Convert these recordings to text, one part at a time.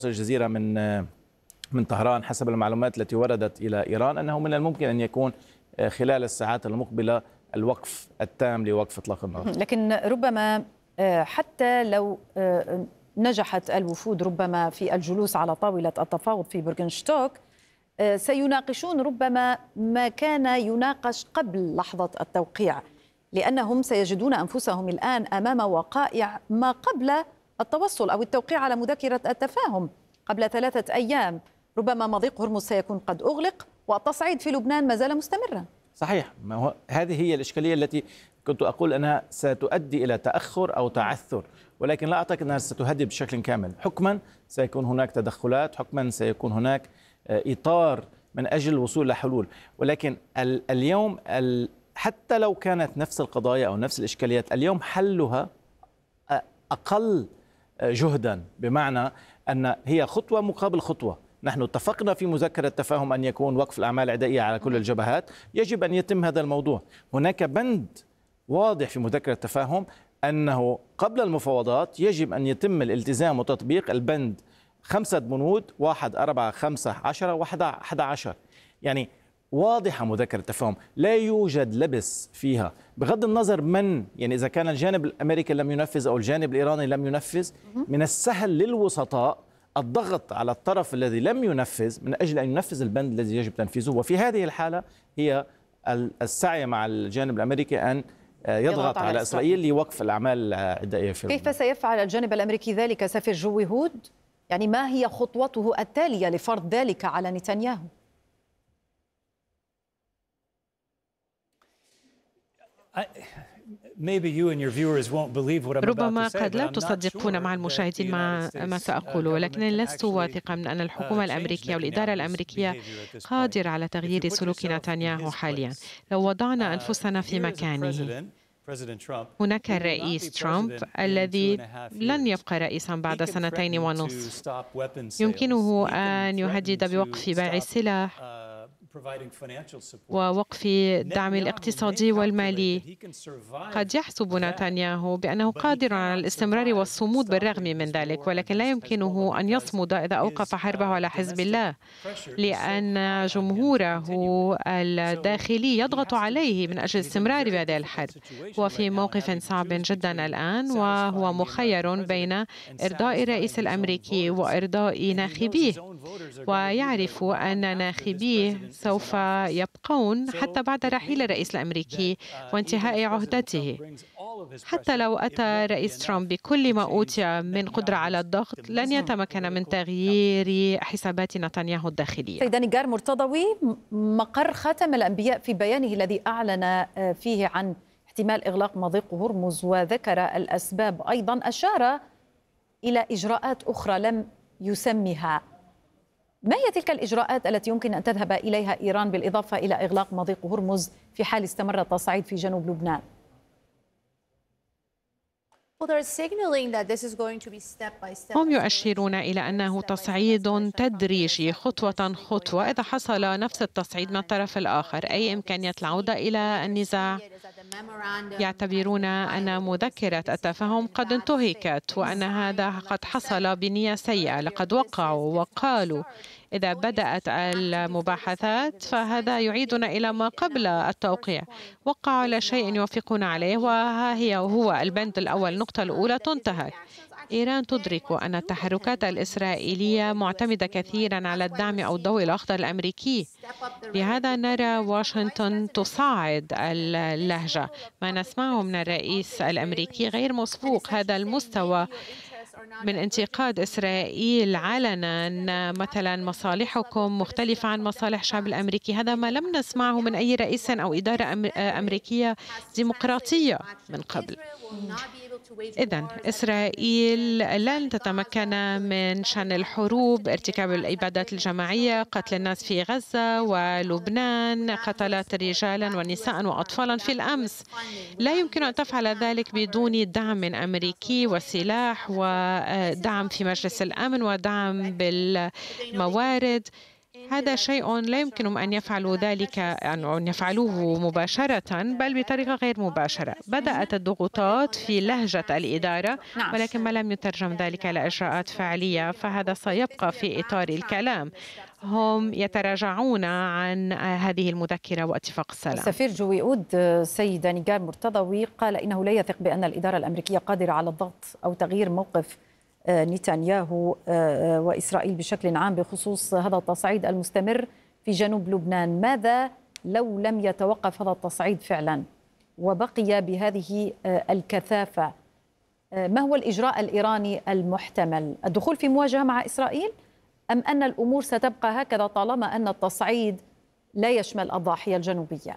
الجزيرة من طهران حسب المعلومات التي وردت إلى إيران أنه من الممكن أن يكون خلال الساعات المقبلة الوقف التام لوقف إطلاق النار. لكن ربما حتى لو نجحت الوفود ربما في الجلوس على طاولة التفاوض في بورغنشتوك سيناقشون ربما ما كان يناقش قبل لحظة التوقيع، لأنهم سيجدون أنفسهم الآن أمام وقائع ما قبل التوصل أو التوقيع على مذكرة التفاهم قبل 3 أيام. ربما مضيق هرمز سيكون قد أغلق والتصعيد في لبنان ما زال مستمرا. صحيح، ما هو هذه هي الإشكالية التي كنت أقول أنها ستؤدي إلى تأخر أو تعثر، ولكن لا أعتقد أنها ستهدد بشكل كامل. حكما سيكون هناك تدخلات، حكما سيكون هناك إطار من أجل الوصول إلى حلول، ولكن اليوم حتى لو كانت نفس القضايا أو نفس الإشكاليات اليوم حلها أقل جهدا، بمعنى أن هي خطوة مقابل خطوة. نحن اتفقنا في مذكرة التفاهم أن يكون وقف الأعمال العدائية على كل الجبهات، يجب أن يتم هذا الموضوع. هناك بند واضح في مذكرة التفاهم أنه قبل المفاوضات يجب أن يتم الالتزام وتطبيق البند 5 بنود 1 4 5 10 11، يعني واضحة مذكرة التفاهم، لا يوجد لبس فيها بغض النظر يعني إذا كان الجانب الأمريكي لم ينفذ أو الجانب الإيراني لم ينفذ. من السهل للوسطاء الضغط على الطرف الذي لم ينفذ من أجل أن ينفذ البند الذي يجب تنفيذه، وفي هذه الحالة هي السعي مع الجانب الأمريكي أن يضغط على إسرائيل لوقف الأعمال العدائية في كيف سيفعل الجانب الأمريكي ذلك سفير جوي هود؟ يعني ما هي خطوته التالية لفرض ذلك على نتنياهو؟ ربما قد لا تصدقون مع المشاهدين ما سأقوله، ولكن لست واثقة من أن الحكومة الأمريكية والإدارة الأمريكية قادرة على تغيير سلوك نتنياهو حاليا. لو وضعنا أنفسنا في مكانه، هناك الرئيس ترامب الذي لن يبقى رئيسا بعد 2.5 سنين، يمكنه أن يهدد بوقف بيع السلاح ووقف الدعم الاقتصادي والمالي. قد يحسب نتنياهو بأنه قادر على الاستمرار والصمود بالرغم من ذلك، ولكن لا يمكنه أن يصمد إذا أوقف حربه على حزب الله، لأن جمهوره الداخلي يضغط عليه من أجل الاستمرار بهذه الحرب. هو في موقف صعب جدا الآن، وهو مخير بين إرضاء الرئيس الأمريكي وإرضاء ناخبيه، ويعرف أن ناخبيه سوف يبقون حتى بعد رحيل الرئيس الأمريكي وانتهاء عهدته. حتى لو أتى رئيس ترامب بكل ما أوتي من قدرة على الضغط، لن يتمكن من تغيير حسابات نتنياهو الداخلية. سيدة نيجار مرتضوي، مقر خاتم الأنبياء في بيانه الذي أعلن فيه عن احتمال إغلاق مضيق هرمز وذكر الأسباب أيضا، أشار إلى إجراءات أخرى لم يسمها. ما هي تلك الإجراءات التي يمكن أن تذهب إليها إيران بالإضافة إلى إغلاق مضيق هرمز في حال استمر التصعيد في جنوب لبنان؟ هم يؤشرون إلى أنه تصعيد تدريجي خطوة خطوة. إذا حصل نفس التصعيد من الطرف الآخر أي إمكانية العودة إلى النزاع، يعتبرون أن مذكرة التفاهم قد انتهكت وأن هذا قد حصل بنية سيئة. لقد وقعوا وقالوا إذا بدأت المباحثات فهذا يعيدنا إلى ما قبل التوقيع. وقعوا على شيء يوافقون عليه، هو البند الأول، النقطة الأولى تنتهك. إيران تدرك أن التحركات الإسرائيلية معتمدة كثيرا على الدعم أو الضوء الأخضر الأمريكي، لهذا نرى واشنطن تصاعد اللهجة. ما نسمعه من الرئيس الأمريكي غير مسبوق. هذا المستوى من انتقاد إسرائيل علنا، مثلا مصالحكم مختلفة عن مصالح الشعب الأمريكي، هذا ما لم نسمعه من أي رئيس أو إدارة أمريكية ديمقراطية من قبل. إذن إسرائيل لن تتمكن من شن الحروب، ارتكاب الإبادات الجماعية، قتل الناس في غزة ولبنان، قتلت رجالا ونساء وأطفالا في الأمس. لا يمكن أن تفعل ذلك بدون دعم أمريكي وسلاح ودعم في مجلس الأمن ودعم بالموارد. هذا شيء لا يمكنهم أن يفعلوا ذلك أن يفعلوه مباشرة، بل بطريقة غير مباشرة. بدأت الضغوطات في لهجة الإدارة، ولكن ما لم يترجم ذلك إلى إجراءات فعلية، فهذا سيبقى في إطار الكلام. هم يتراجعون عن هذه المذكرة واتفاق السلام. السفير جوي أود سيدة نيغار مرتضوي قال إنه لا يثق بأن الإدارة الأمريكية قادرة على الضغط أو تغيير موقف نتنياهو وإسرائيل بشكل عام بخصوص هذا التصعيد المستمر في جنوب لبنان. ماذا لو لم يتوقف هذا التصعيد فعلا وبقي بهذه الكثافة؟ ما هو الإجراء الإيراني المحتمل؟ الدخول في مواجهة مع إسرائيل أم أن الأمور ستبقى هكذا طالما أن التصعيد لا يشمل الضاحية الجنوبية؟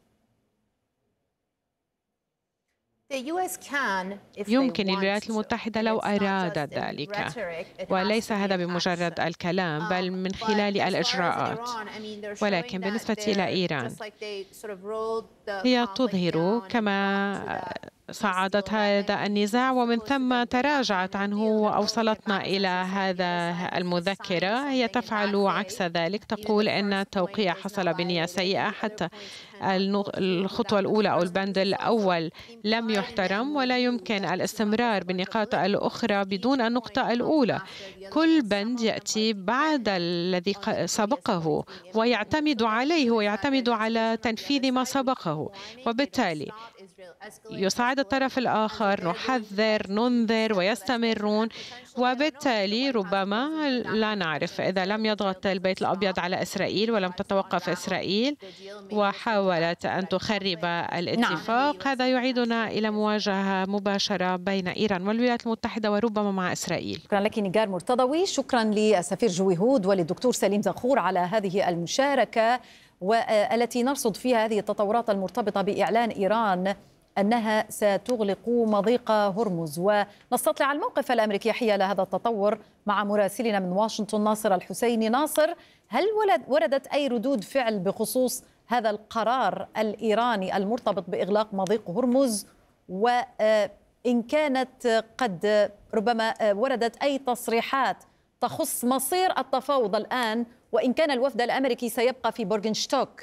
يمكن للولايات المتحدة لو أرادت ذلك، وليس هذا بمجرد الكلام بل من خلال الإجراءات. ولكن بالنسبة إلى إيران هي تظهر كما صعدت هذا النزاع ومن ثم تراجعت عنه وأوصلتنا إلى هذا المذكرة. هي تفعل عكس ذلك، تقول أن التوقيع حصل بنية سيئة، حتى الخطوة الأولى أو البند الأول لم يحترم، ولا يمكن الاستمرار بالنقاط الأخرى بدون النقطة الأولى. كل بند يأتي بعد الذي سبقه ويعتمد عليه ويعتمد على تنفيذ ما سبقه، وبالتالي يصعد الطرف الآخر، نحذر ننذر ويستمرون، وبالتالي ربما لا نعرف إذا لم يضغط البيت الأبيض على إسرائيل ولم تتوقف إسرائيل وحاولت أن تخرب الاتفاق. هذا يعيدنا إلى مواجهة مباشرة بين إيران والولايات المتحدة وربما مع إسرائيل. شكرا لك نيغار مرتضوي، شكرا للسفير جوي هود وللدكتور سليم زخور على هذه المشاركة والتي نرصد فيها هذه التطورات المرتبطة بإعلان إيران أنها ستغلق مضيق هرمز. ونستطلع الموقف الأمريكي حيال هذا التطور مع مراسلنا من واشنطن ناصر الحسيني. ناصر، هل وردت أي ردود فعل بخصوص هذا القرار الإيراني المرتبط بإغلاق مضيق هرمز؟ وإن كانت قد ربما وردت أي تصريحات تخص مصير التفاوض الآن، وإن كان الوفد الأمريكي سيبقى في بورغنشتوك؟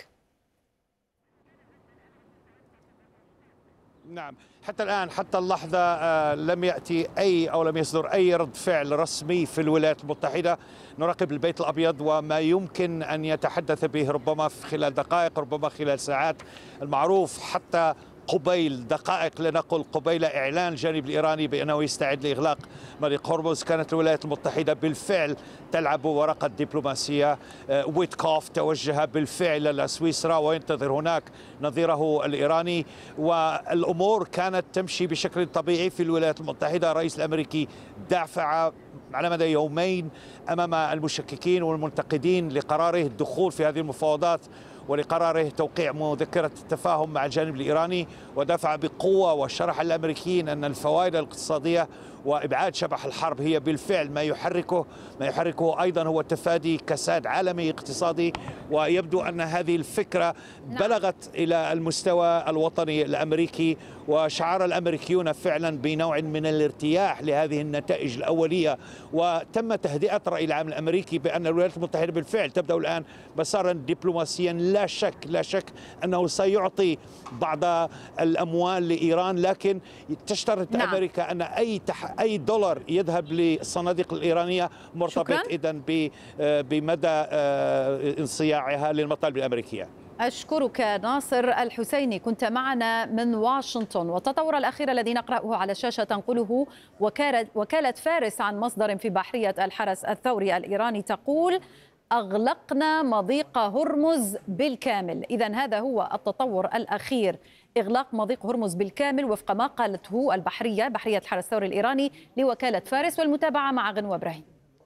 نعم، حتى الآن حتى اللحظة لم يأتي أو لم يصدر أي رد فعل رسمي في الولايات المتحدة. نراقب البيت الأبيض وما يمكن أن يتحدث به ربما في خلال دقائق، ربما خلال ساعات. المعروف حتى قبيل دقائق، لنقل قبيل إعلان الجانب الإيراني بأنه يستعد لإغلاق مضيق هرمز، كانت الولايات المتحدة بالفعل تلعب ورقة دبلوماسية. ويتكوف توجه بالفعل إلى سويسرا وينتظر هناك نظيره الإيراني، والأمور كانت تمشي بشكل طبيعي في الولايات المتحدة. الرئيس الأمريكي دافع على مدى يومين أمام المشككين والمنتقدين لقراره الدخول في هذه المفاوضات ولقراره توقيع مذكرة التفاهم مع الجانب الإيراني، ودفع بقوة وشرح الأمريكيين أن الفوائد الاقتصادية وإبعاد شبح الحرب هي بالفعل ما يحركه أيضا هو تفادي كساد عالمي اقتصادي. ويبدو أن هذه الفكرة بلغت إلى المستوى الوطني الأمريكي، وشعر الأمريكيون فعلا بنوع من الارتياح لهذه النتائج الأولية. وتم تهدئة الرأي العام الأمريكي بأن الولايات المتحدة بالفعل تبدأ الآن مسارا دبلوماسيا. لا شك أنه سيعطي بعض الأموال لإيران، لكن تشترط أمريكا أن أي دولار يذهب للصناديق الإيرانية مرتبط إذن بمدى انصياعها للمطالب الأمريكية. أشكرك ناصر الحسيني، كنت معنا من واشنطن. والتطور الأخير الذي نقرأه على الشاشة تنقله وكالة فارس عن مصدر في بحرية الحرس الثوري الإيراني تقول: أغلقنا مضيق هرمز بالكامل. إذن هذا هو التطور الأخير، إغلاق مضيق هرمز بالكامل وفق ما قالته بحرية الحرس الثوري الإيراني لوكالة فارس. والمتابعة مع غنوة إبراهيم.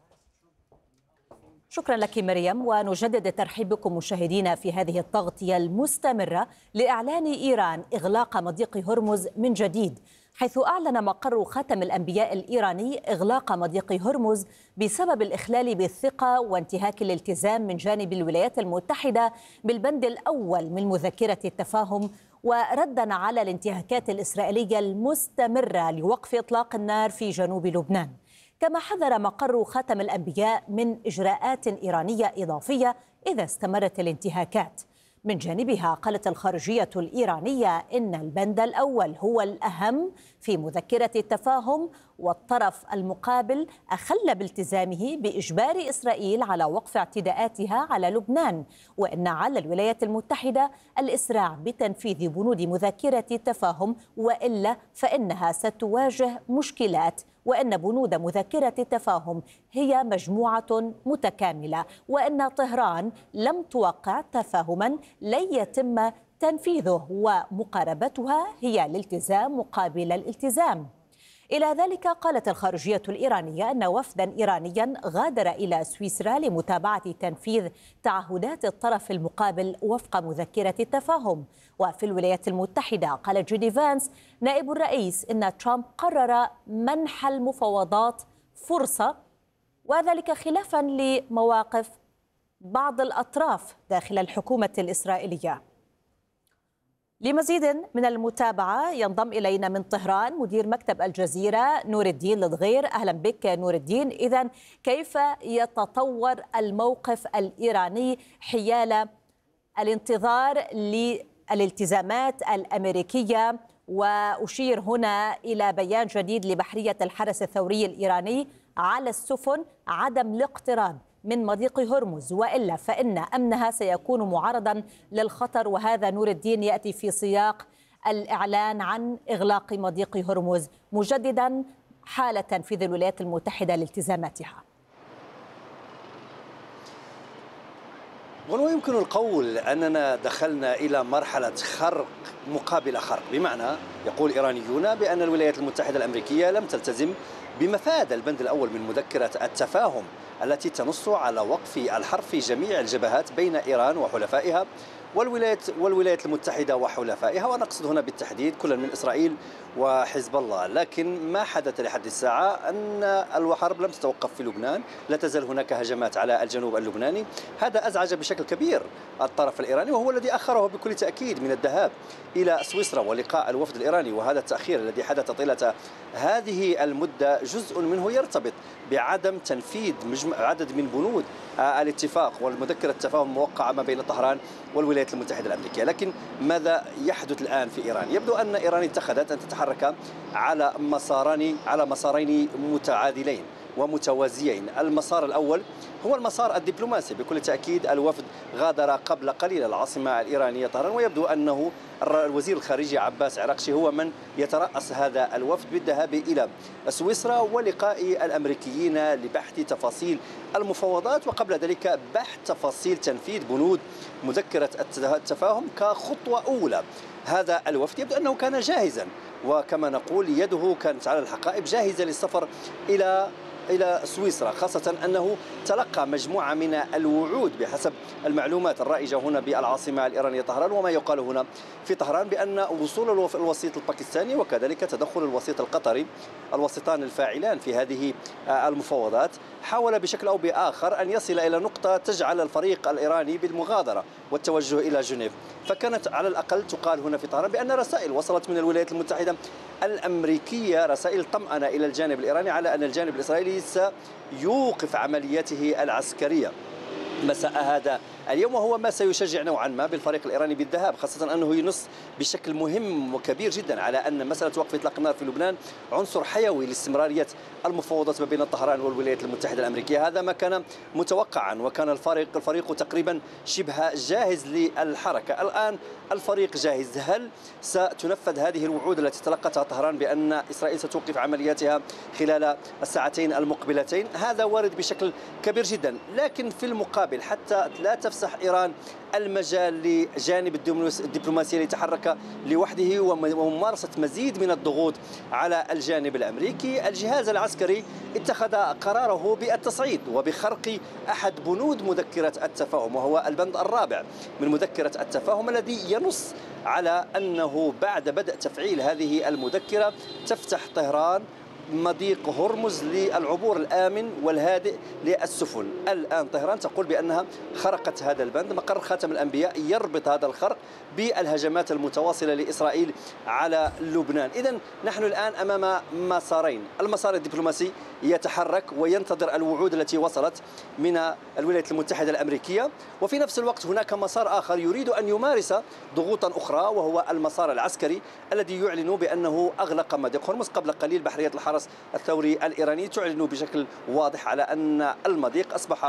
شكرا لك مريم، ونجدد الترحيب بكم مشاهدينا في هذه التغطية المستمرة لإعلان إيران إغلاق مضيق هرمز من جديد، حيث أعلن مقر خاتم الأنبياء الإيراني إغلاق مضيق هرمز بسبب الإخلال بالثقة وانتهاك الالتزام من جانب الولايات المتحدة بالبند الأول من مذكرة التفاهم، وردا على الانتهاكات الإسرائيلية المستمرة لوقف إطلاق النار في جنوب لبنان. كما حذر مقر خاتم الأنبياء من إجراءات إيرانية إضافية إذا استمرت الانتهاكات. من جانبها قالت الخارجية الإيرانية إن البند الأول هو الأهم في مذكرة التفاهم، والطرف المقابل أخل بالتزامه بإجبار إسرائيل على وقف اعتداءاتها على لبنان، وإن على الولايات المتحدة الإسراع بتنفيذ بنود مذكرة التفاهم، وإلا فإنها ستواجه مشكلات، وأن بنود مذكرة التفاهم هي مجموعة متكاملة، وأن طهران لم توقع تفاهما لن يتم تنفيذه، ومقاربتها هي الالتزام مقابل الالتزام. إلى ذلك قالت الخارجية الإيرانية أن وفدا إيرانيا غادر إلى سويسرا لمتابعة تنفيذ تعهدات الطرف المقابل وفق مذكرة التفاهم. وفي الولايات المتحدة قال جيدي فانس نائب الرئيس إن ترامب قرر منح المفاوضات فرصة، وذلك خلافا لمواقف بعض الأطراف داخل الحكومة الإسرائيلية. لمزيد من المتابعة ينضم إلينا من طهران مدير مكتب الجزيرة نور الدين الدغير. أهلا بك نور الدين. إذن كيف يتطور الموقف الإيراني حيال الانتظار للالتزامات الأمريكية؟ وأشير هنا إلى بيان جديد لبحرية الحرس الثوري الإيراني على السفن عدم الاقتراب من مضيق هرمز، وإلا فإن أمنها سيكون معرضا للخطر. وهذا نور الدين يأتي في سياق الإعلان عن إغلاق مضيق هرمز مجددا حال تنفيذ الولايات المتحدة لالتزاماتها. ويمكن القول أننا دخلنا إلى مرحلة خرق مقابل خرق، بمعنى يقول إيرانيون بأن الولايات المتحدة الأمريكية لم تلتزم بمفاد البند الأول من مذكرة التفاهم التي تنص على وقف الحرب في جميع الجبهات بين إيران وحلفائها والولايات المتحدة وحلفائها، ونقصد هنا بالتحديد كل من إسرائيل وحزب الله. لكن ما حدث لحد الساعة أن الحرب لم تتوقف في لبنان، لا تزال هناك هجمات على الجنوب اللبناني. هذا أزعج بشكل كبير الطرف الإيراني، وهو الذي أخره بكل تأكيد من الذهاب إلى سويسرا ولقاء الوفد الإيراني. وهذا التأخير الذي حدث طيلة هذه المدة جزء منه يرتبط بعدم تنفيذ عدد من بنود الاتفاق والمذكرة التفاهم الموقعة ما بين طهران والولايات المتحدة الأمريكية. لكن ماذا يحدث الآن في إيران؟ يبدو أن إيران اتخذت أن تتحرك على مسارين متعادلين ومتوازيين. المسار الأول هو المسار الدبلوماسي، بكل تأكيد الوفد غادر قبل قليل العاصمة الإيرانية طهران، ويبدو أنه الوزير الخارجي عباس عراقشي هو من يترأس هذا الوفد بالذهاب إلى سويسرا ولقاء الأمريكيين لبحث تفاصيل المفاوضات، وقبل ذلك بحث تفاصيل تنفيذ بنود مذكرة التفاهم كخطوة أولى. هذا الوفد يبدو أنه كان جاهزا، وكما نقول يده كانت على الحقائب جاهزة للسفر إلى سويسرا، خاصة أنه تلقى مجموعة من الوعود بحسب المعلومات الرائجة هنا بالعاصمة الإيرانية طهران، وما يقال هنا في طهران بأن وصول الوسيط الباكستاني وكذلك تدخل الوسيط القطري، الوسيطان الفاعلان في هذه المفاوضات، حاول بشكل أو بآخر أن يصل إلى نقطة تجعل الفريق الإيراني بالمغادرة والتوجه إلى جنيف. فكانت على الأقل تقال هنا في طهران بأن رسائل وصلت من الولايات المتحدة الأمريكية، رسائل طمأنة إلى الجانب الإيراني على أن الجانب الإسرائيلي سيوقف عملياته العسكرية مساء هذا اليوم، وهو ما سيشجع نوعا ما بالفريق الإيراني بالذهاب، خاصة أنه ينص بشكل مهم وكبير جدا على أن مسألة وقف إطلاق النار في لبنان عنصر حيوي لاستمرارية المفاوضات ما بين طهران والولايات المتحدة الأمريكية. هذا ما كان متوقعا، وكان الفريق تقريبا شبه جاهز للحركة. الآن الفريق جاهز. هل ستنفذ هذه الوعود التي تلقتها طهران بأن إسرائيل ستوقف عملياتها خلال الساعتين المقبلتين؟ هذا وارد بشكل كبير جدا، لكن في المقابل حتى لا تفسح إيران المجال لجانب الدبلوماسي ليتحرك لوحده وممارسة مزيد من الضغوط على الجانب الأمريكي، الجهاز العسكري اتخذ قراره بالتصعيد وبخرق أحد بنود مذكرة التفاهم، وهو البند الرابع من مذكرة التفاهم الذي ينص على أنه بعد بدء تفعيل هذه المذكرة تفتح طهران مضيق هرمز للعبور الآمن والهادئ للسفن. الآن طهران تقول بأنها خرقت هذا البند. مقر خاتم الأنبياء يربط هذا الخرق بالهجمات المتواصلة لإسرائيل على لبنان. إذن نحن الآن أمام مسارين. المسار الدبلوماسي يتحرك وينتظر الوعود التي وصلت من الولايات المتحدة الأمريكية، وفي نفس الوقت هناك مسار آخر يريد أن يمارس ضغوطا أخرى، وهو المسار العسكري الذي يعلن بأنه أغلق مضيق هرمز. قبل قليل بحرية الحرس الثوري الإيراني تعلن بشكل واضح على أن المضيق أصبح